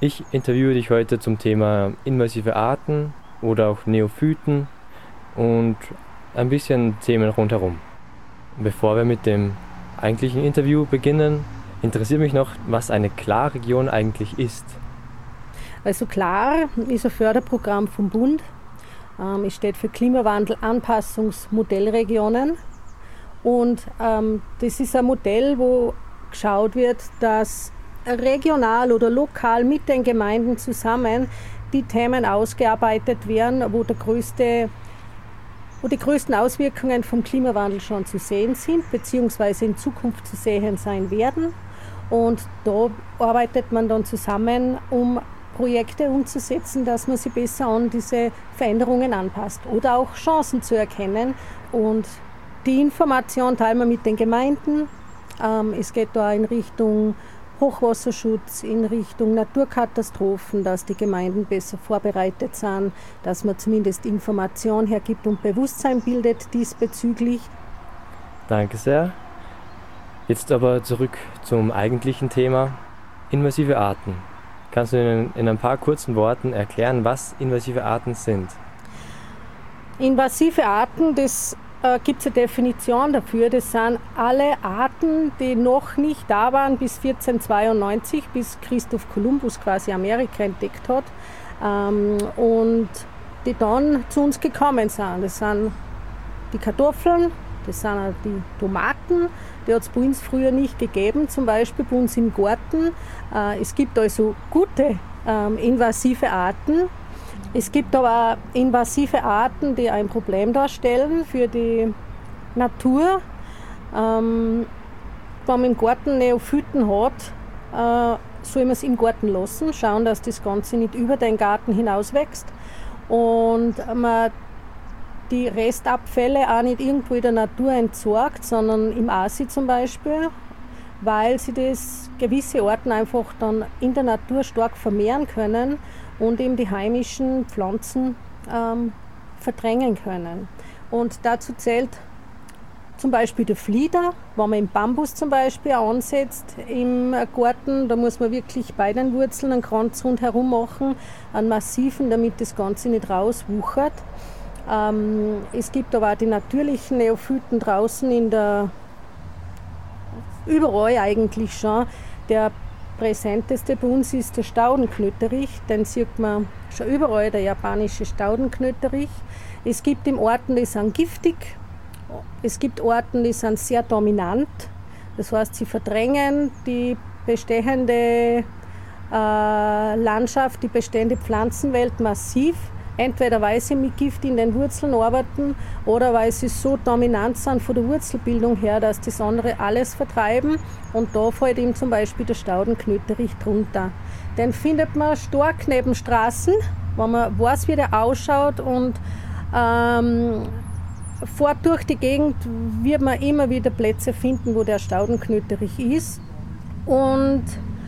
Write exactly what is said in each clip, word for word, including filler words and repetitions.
Ich interviewe dich heute zum Thema invasive Arten oder auch Neophyten und ein bisschen Themen rundherum. Bevor wir mit dem eigentlichen Interview beginnen, interessiert mich noch, was eine Klarregion eigentlich ist. Also KLAR ist ein Förderprogramm vom Bund. Ähm, es steht für Klimawandel-Anpassungs-Modellregionen. Und ähm, das ist ein Modell, wo geschaut wird, dass regional oder lokal mit den Gemeinden zusammen die Themen ausgearbeitet werden, wo, der größte, wo die größten Auswirkungen vom Klimawandel schon zu sehen sind, beziehungsweise in Zukunft zu sehen sein werden. Und da arbeitet man dann zusammen, um Projekte umzusetzen, dass man sich besser an diese Veränderungen anpasst oder auch Chancen zu erkennen. Und die Information teilen wir mit den Gemeinden. Ähm, es geht da in Richtung Hochwasserschutz, in Richtung Naturkatastrophen, dass die Gemeinden besser vorbereitet sind, dass man zumindest Information hergibt und Bewusstsein bildet diesbezüglich. Danke sehr. Jetzt aber zurück zum eigentlichen Thema, invasive Arten. Kannst du in, in ein paar kurzen Worten erklären, was invasive Arten sind? Invasive Arten, das äh, gibt es eine Definition dafür. Das sind alle Arten, die noch nicht da waren bis vierzehnhundertzweiundneunzig, bis Christoph Kolumbus quasi Amerika entdeckt hat ähm, und die dann zu uns gekommen sind. Das sind die Kartoffeln, das sind auch die Tomaten. Die hat es bei uns früher nicht gegeben, zum Beispiel bei uns im Garten. Äh, es gibt also gute ähm, invasive Arten. Es gibt aber auch invasive Arten, die ein Problem darstellen für die Natur. Ähm, wenn man im Garten Neophyten hat, äh, soll man es im Garten lassen, schauen, dass das Ganze nicht über den Garten hinaus wächst. Und man die Restabfälle auch nicht irgendwo in der Natur entsorgt, sondern im Asi zum Beispiel, weil sie das gewisse Arten einfach dann in der Natur stark vermehren können und eben die heimischen Pflanzen ähm, verdrängen können. Und dazu zählt zum Beispiel der Flieder, wenn man im Bambus zum Beispiel ansetzt im Garten, da muss man wirklich bei den Wurzeln einen Kranz rundherum machen, einen massiven, damit das Ganze nicht rauswuchert. Ähm, es gibt aber auch die natürlichen Neophyten draußen in der, überall eigentlich schon. Der präsenteste bei uns ist der Staudenknöterich, den sieht man schon überall, der japanische Staudenknöterich. Es gibt im Orten, die sind giftig, es gibt Orten, die sind sehr dominant, das heißt, sie verdrängen die bestehende äh, Landschaft, die bestehende Pflanzenwelt massiv. Entweder weil sie mit Gift in den Wurzeln arbeiten oder weil sie so dominant sind von der Wurzelbildung her, dass das andere alles vertreiben. Und da fällt eben zum Beispiel der Staudenknöterich drunter. Den findet man stark neben Straßen, wenn man weiß, wie der ausschaut. Und ähm, fort durch die Gegend wird man immer wieder Plätze finden, wo der Staudenknöterich ist. Und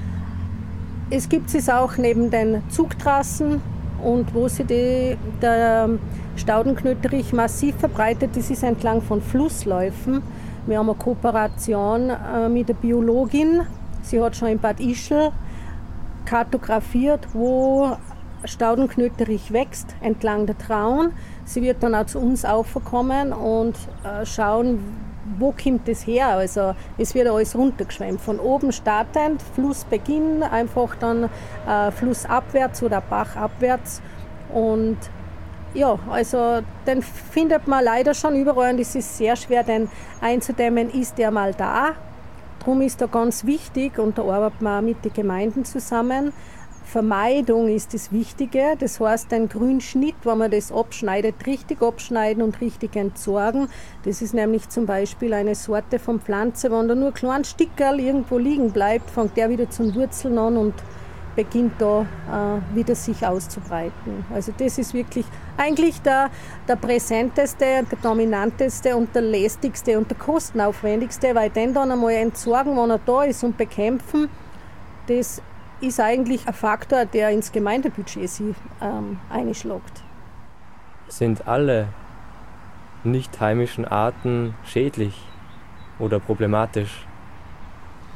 es gibt es auch neben den Zugtrassen. Und wo sich die, der Staudenknöterich massiv verbreitet, das ist entlang von Flussläufen. Wir haben eine Kooperation äh, mit der Biologin. Sie hat schon in Bad Ischl kartografiert, wo Staudenknöterich wächst, entlang der Traun. Sie wird dann auch zu uns aufkommen und äh, schauen, wo kommt das her? Also es wird alles runtergeschwemmt. Von oben startend, Flussbeginn, einfach dann äh, flussabwärts oder bachabwärts. Und ja, also den findet man leider schon überall und es ist sehr schwer, den einzudämmen, ist der mal da. Darum ist da ganz wichtig und da arbeitet man auch mit den Gemeinden zusammen. Vermeidung ist das Wichtige, das heißt ein Grünschnitt, wenn man das abschneidet, richtig abschneiden und richtig entsorgen. Das ist nämlich zum Beispiel eine Sorte von Pflanze, wenn da nur ein kleines Stickerl irgendwo liegen bleibt, fängt der wieder zum Wurzeln an und beginnt da äh, wieder sich auszubreiten. Also das ist wirklich eigentlich der, der präsenteste, der dominanteste und der lästigste und der kostenaufwendigste, weil den dann einmal entsorgen, wenn er da ist und bekämpfen, das ist eigentlich ein Faktor, der ins Gemeindebudget sich ähm, einschlägt. Sind alle nicht heimischen Arten schädlich oder problematisch?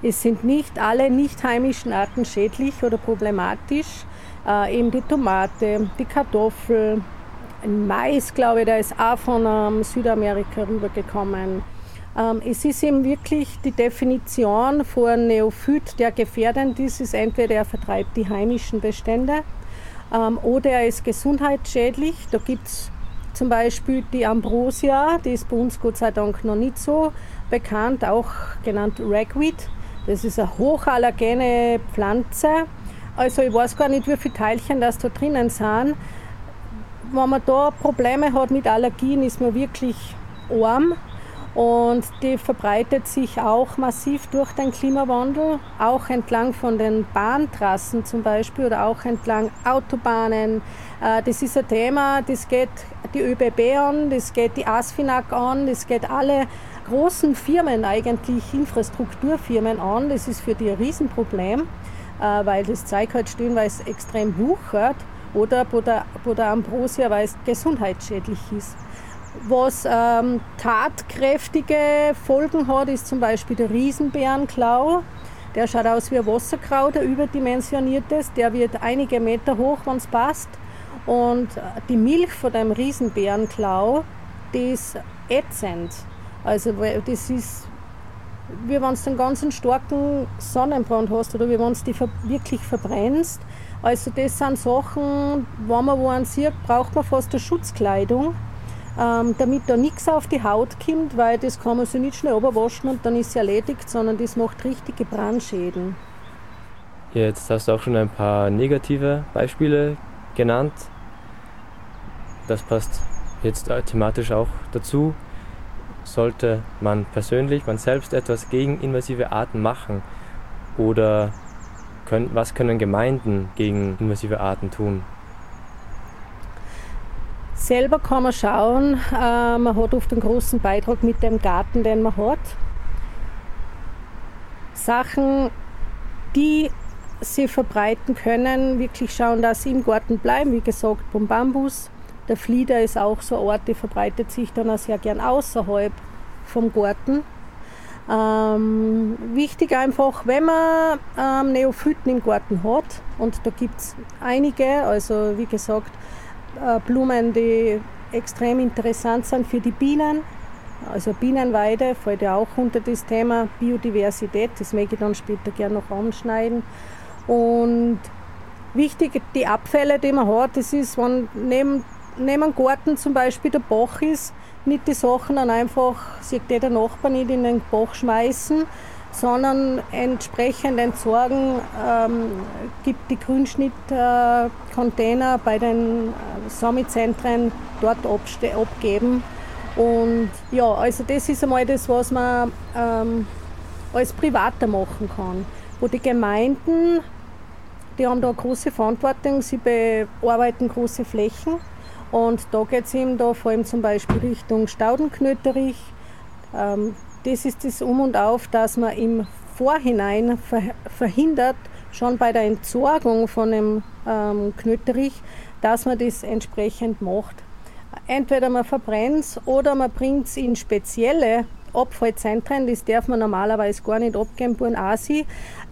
Es sind nicht alle nicht heimischen Arten schädlich oder problematisch. Äh, eben die Tomate, die Kartoffel, ein Mais, glaube ich, der ist auch von ähm, Südamerika rübergekommen. Ähm, es ist eben wirklich die Definition von einem Neophyt, der gefährdend ist, ist entweder er vertreibt die heimischen Bestände ähm, oder er ist gesundheitsschädlich. Da gibt es zum Beispiel die Ambrosia, die ist bei uns Gott sei Dank noch nicht so bekannt, auch genannt Ragweed. Das ist eine hochallergene Pflanze. Also ich weiß gar nicht, wie viele Teilchen das da drinnen sind. Wenn man da Probleme hat mit Allergien, ist man wirklich arm. Und die verbreitet sich auch massiv durch den Klimawandel, auch entlang von den Bahntrassen zum Beispiel oder auch entlang Autobahnen. Das ist ein Thema, das geht die ÖBB an, das geht die ASFINAG an, das geht alle großen Firmen, eigentlich Infrastrukturfirmen an. Das ist für die ein Riesenproblem, weil das Zeug halt stellenweise extrem wuchert oder bei der, bei der Ambrosia, weil es gesundheitsschädlich ist. Was ähm, tatkräftige Folgen hat, ist zum Beispiel der Riesenbärenklau. Der schaut aus wie ein Wasserkraut, ein überdimensioniertes. Der wird einige Meter hoch, wenn es passt. Und die Milch von dem Riesenbärenklau, die ist ätzend. Also das ist, wie wenn du einen ganz starken Sonnenbrand hast oder wie wenn du dich wirklich verbrennst. Also das sind Sachen, wenn man wo einen sieht, braucht man fast eine Schutzkleidung. Ähm, damit da nichts auf die Haut kommt, weil das kann man sich nicht schnell überwaschen und dann ist es erledigt, sondern das macht richtige Brandschäden. Jetzt hast du auch schon ein paar negative Beispiele genannt. Das passt jetzt thematisch auch dazu. Sollte man persönlich, man selbst etwas gegen invasive Arten machen oder können, was können Gemeinden gegen invasive Arten tun? Selber kann man schauen, äh, man hat oft einen großen Beitrag mit dem Garten, den man hat. Sachen, die sie verbreiten können, wirklich schauen, dass sie im Garten bleiben. Wie gesagt, beim Bambus. Der Flieder ist auch so eine Art, die verbreitet sich dann auch sehr gern außerhalb vom Garten. Ähm, wichtig einfach, wenn man ähm, Neophyten im Garten hat, und da gibt es einige, also wie gesagt, Blumen, die extrem interessant sind für die Bienen. Also Bienenweide fällt ja auch unter das Thema Biodiversität. Das möchte ich dann später gerne noch anschneiden. Und wichtig, die Abfälle, die man hat, das ist, wenn neben, neben dem Garten zum Beispiel der Bach ist, nicht die Sachen dann einfach, sieht der Nachbar nicht, in den Bach schmeißen, sondern entsprechend entsorgen, ähm, gibt die Grünschnittcontainer äh, bei den Sammelzentren dort abste- abgeben. Und ja, also das ist einmal das, was man ähm, als Privater machen kann. Wo die Gemeinden, die haben da eine große Verantwortung, sie bearbeiten große Flächen und da geht es eben da vor allem zum Beispiel Richtung Staudenknöterich. Ähm, Das ist das Um und Auf, dass man im Vorhinein verhindert, schon bei der Entsorgung von dem ähm, Knöterich, dass man das entsprechend macht. Entweder man verbrennt es oder man bringt es in spezielle Abfallzentren, das darf man normalerweise gar nicht abgeben, bei einem Asi.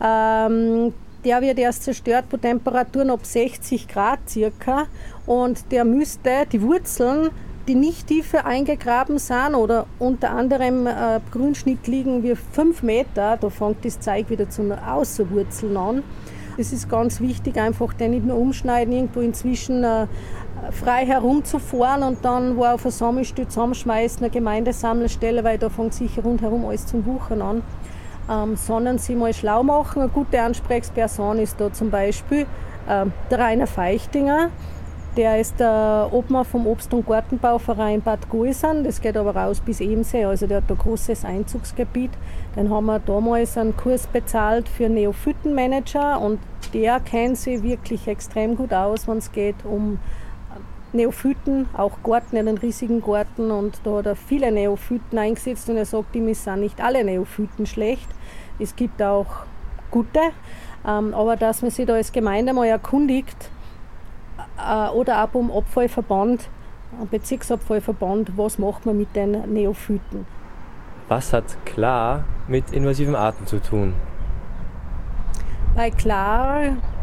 Ähm, der wird erst zerstört bei Temperaturen ab sechzig Grad circa und der müsste die Wurzeln, die nicht tiefer eingegraben sind oder unter anderem äh, Grünschnitt liegen wie fünf Meter, da fängt das Zeug wieder zum Außerwurzeln an. Es ist ganz wichtig, einfach den nicht nur umschneiden, irgendwo inzwischen äh, frei herumzufahren und dann wo auf ein Sammelstück zusammenschmeißen, eine Gemeindesammelstelle, weil da fängt sicher rundherum alles zum Wuchern an. Ähm, sondern sie mal schlau machen. Eine gute Ansprechperson ist da zum Beispiel äh, der Rainer Feichtinger. Der ist der Obmann vom Obst- und Gartenbauverein Bad Goisern. Das geht aber raus bis Ebensee, also der hat ein großes Einzugsgebiet. Dann haben wir damals einen Kurs bezahlt für Neophytenmanager und der kennt sich wirklich extrem gut aus, wenn es geht um Neophyten, auch Garten, einen riesigen Garten, und da hat er viele Neophyten eingesetzt und er sagt, die sind nicht alle Neophyten schlecht. Es gibt auch gute, aber dass man sich da als Gemeinde mal erkundigt, oder auch beim Abfallverband, Bezirksabfallverband, was macht man mit den Neophyten. Was hat klar mit invasiven Arten zu tun? Bei Klar